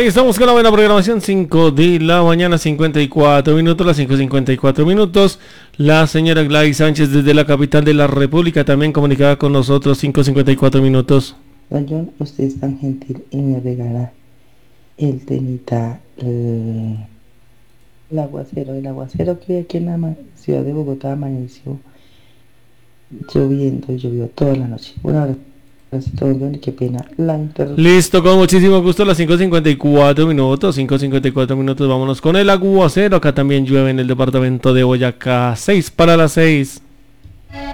Ahí estamos con la buena programación, 5 de la mañana, 54 minutos, las 5:54 minutos. La señora Gladys Sánchez desde la capital de la República también comunicada con nosotros, 5:54 minutos. Don John, usted es tan gentil y me regala el temita, el aguacero que hoy aquí en la ciudad de Bogotá amaneció lloviendo y llovió toda la noche. Un abrazo, don John, y qué pena la interrupción. Listo, con muchísimo gusto, las 5:54 minutos, 5:54 minutos, vámonos con el aguacero. Acá también llueve en el departamento de Boyacá, 6 para las 6.